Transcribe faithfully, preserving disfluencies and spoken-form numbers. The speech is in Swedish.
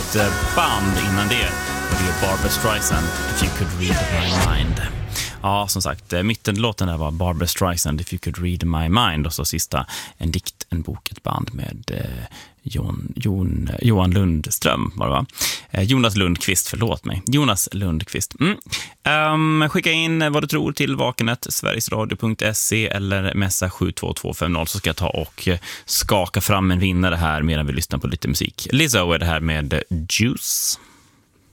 ett band innan det. Och det är Barbra Streisand, If You Could Read My Mind. Ja, som sagt, mittenlåten där var Barbra Streisand, If You Could Read My Mind. Och så sista, en dikt, en bok, ett band med eh, Jon, Jon, Johan Lundström, var det va? Eh, Jonas Lundqvist, förlåt mig. Jonas Lundqvist. Mm. Um, skicka in vad du tror till vakenet, sverigesradio punkt se eller messa sju två två fem noll, så ska jag ta och skaka fram en vinnare här medan vi lyssnar på lite musik. Lizzo är det här med Juice.